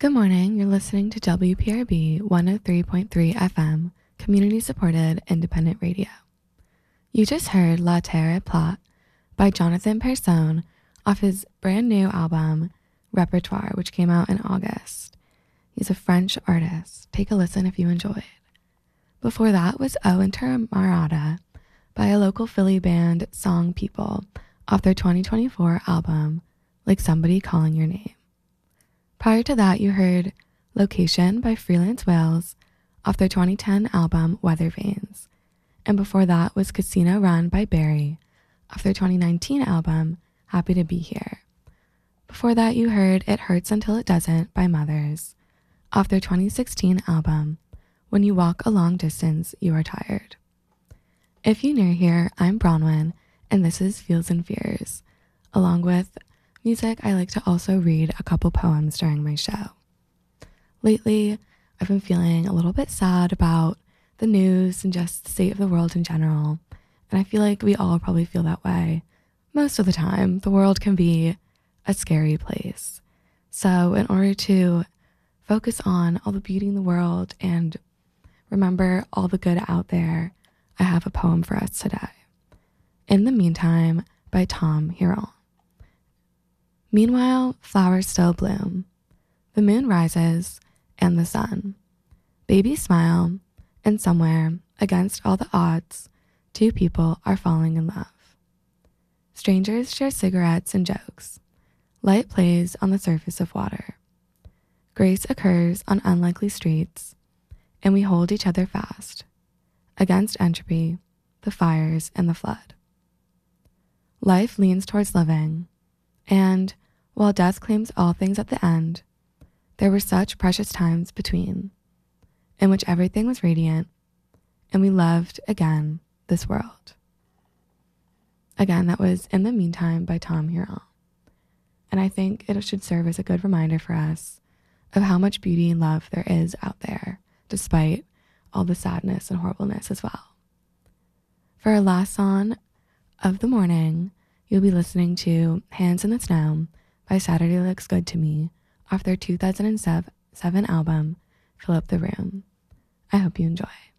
Good morning, you're listening to WPRB 103.3 FM, community-supported independent radio. You just heard La Terre Plate by Jonathan Persone off his brand new album, Repertoire, which came out in August. He's a French artist. Take a listen if you enjoyed. Before that was O Intermarada by a local Philly band, Song People, off their 2024 album, Like Somebody Calling Your Name. Prior to that, you heard Location by Freelance Whales off their 2010 album, Weather Vanes. And before that was Casino Run by Barry off their 2019 album, Happy to Be Here. Before that, you heard It Hurts Until It Doesn't by Mothers off their 2016 album, When You Walk a Long Distance, You Are Tired. If you're new here, I'm Bronwyn, and this is Feels and Fears, along with music. I like to also read a couple poems during my show. Lately, I've been feeling a little bit sad about the news and just the state of the world in general, and I feel like we all probably feel that way. Most of the time, the world can be a scary place. So in order to focus on all the beauty in the world and remember all the good out there, I have a poem for us today. In the Meantime by Tom Huron. Meanwhile, flowers still bloom. The moon rises and the sun. Babies smile, and somewhere, against all the odds, two people are falling in love. Strangers share cigarettes and jokes. Light plays on the surface of water. Grace occurs on unlikely streets, and we hold each other fast, against entropy, the fires, and the flood. Life leans towards living, and while death claims all things at the end, there were such precious times between, in which everything was radiant, and we loved again this world. Again, that was In the Meantime by Tom Huron. And I think it should serve as a good reminder for us of how much beauty and love there is out there, despite all the sadness and horribleness as well. For our last song of the morning, you'll be listening to Hands in the Snow by Saturday Looks Good to Me off their 2007 album, Fill Up the Room. I hope you enjoy.